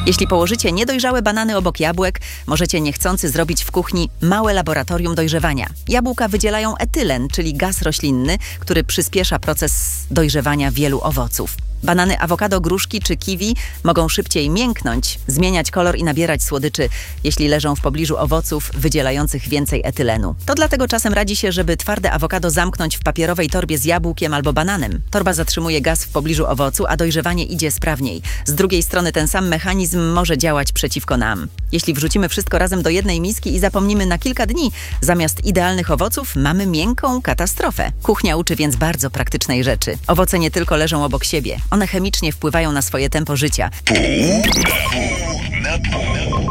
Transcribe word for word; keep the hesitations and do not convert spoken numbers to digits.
Jeśli położycie niedojrzałe banany obok jabłek, możecie niechcący zrobić w kuchni małe laboratorium dojrzewania. Jabłka wydzielają etylen, czyli gaz roślinny, który przyspiesza proces dojrzewania wielu owoców. Banany awokado, gruszki czy kiwi mogą szybciej mięknąć, zmieniać kolor i nabierać słodyczy, jeśli leżą w pobliżu owoców wydzielających więcej etylenu. To dlatego czasem radzi się, żeby twarde awokado zamknąć w papierowej torbie z jabłkiem albo bananem. Torba zatrzymuje gaz w pobliżu owocu, a dojrzewanie idzie sprawniej. Z drugiej strony ten sam mechanizm może działać przeciwko nam. Jeśli wrzucimy wszystko razem do jednej miski i zapomnimy na kilka dni, zamiast idealnych owoców mamy miękką katastrofę. Kuchnia uczy więc bardzo praktycznej rzeczy. Owoce nie tylko leżą obok siebie. One chemicznie wpływają na swoje tempo życia. Pół na pół.